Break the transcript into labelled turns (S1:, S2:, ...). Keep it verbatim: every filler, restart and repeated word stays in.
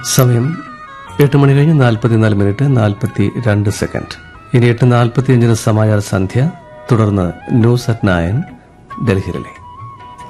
S1: സമയം എട്ട് മണി കഴിഞ്ഞ് നാൽപ്പത്തിനാല് മിനിറ്റ് നാൽപ്പത്തി രണ്ട് സെക്കൻഡ്. ഇനി എട്ട് നാൽപ്പത്തിയഞ്ചിന് സമാചാര സന്ധ്യ, തുടർന്ന് ന്യൂസ് അറ്റ് നയൻ ഡൽഹിയിലെ.